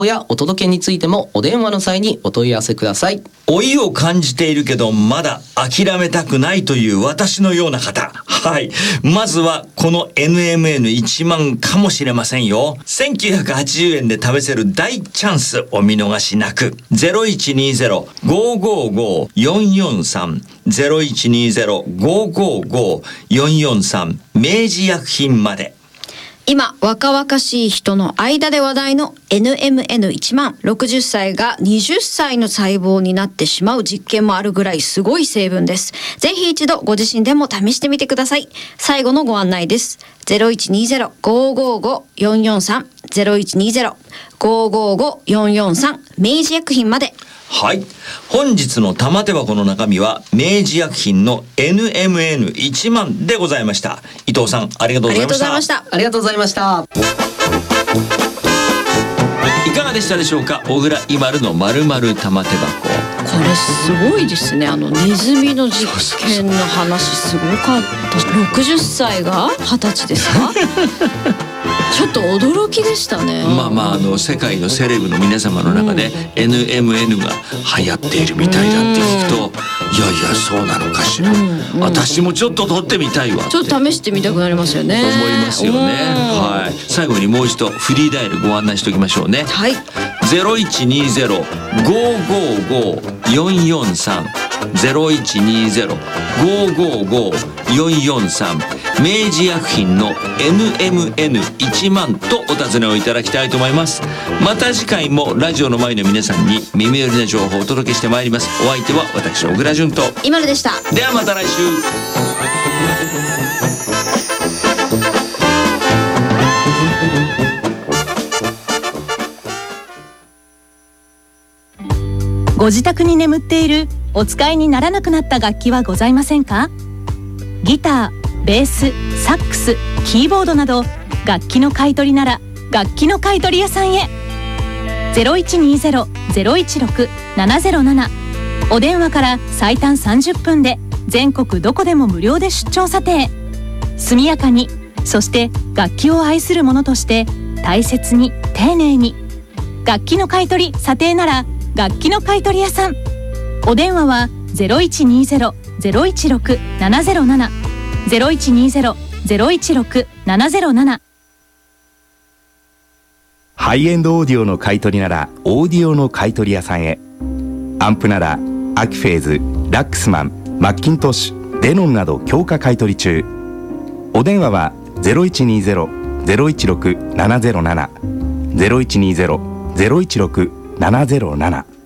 やお届けについてもお電話の際にお問い合わせください。 老いを感じているけどまだ諦めたくないという私のような方、はい、まずはこの NMN1 万かもしれませんよ。1980円で試せる大チャンス、お見逃しなく。 0120-555-443 0120-555-443 明治薬品まで。 今若々しい人の間で話題の NMN1 万、60歳が20歳の細胞になってしまう実験もあるぐらいすごい成分です。ぜひ一度ご自身でも試してみてください。最後のご案内です。 0120-555-443 0120-555-443 明治薬品まで。 はい、本日の玉手箱の中身は明治薬品の NMN1 万でございました。伊藤さん、ありがとうございました。 ありがとうございました。 いかがでしたでしょうか。小倉イマルの〇〇玉手箱。 これすごいですね。ネズミの実験の話すごかった。60歳が20歳ですかちょっと驚きでしたね。 世界のセレブの皆様の中で NMN が流行っているみたいだって聞くと、いやいやそうなのかしら、私もちょっと取ってみたいわってちょっと試してみたくなりますよね。 思いますよね。はい、最後にもう一度フリーダイヤルご案内しておきましょうね。 はい、 0120-555-443 0120-555-443 明治薬品の NMN1 万とお尋ねをいただきたいと思います。また次回もラジオの前の皆さんに耳寄りな情報をお届けしてまいります。お相手は私小倉淳と今るでした。 ではまた来週。 ご自宅に眠っているお使いにならなくなった楽器はございませんか？ギター、ベース、サックス、キーボードなど楽器の買い取りなら楽器の買い取り屋さんへ。 0120-016-707 お電話から最短30分で全国どこでも無料で出張査定。速やかに、そして楽器を愛する者として大切に丁寧に。楽器の買い取り査定なら楽器の買い取り屋さん。お電話は 0120-016-707 0120-016-707。 ハイエンドオーディオの買い取りならオーディオの買い取り屋さんへ。アンプならアキフェーズ、ラックスマン、マッキントッシュ、デノンなど強化買い取り中。お電話は 0120-016-707 0120-016-707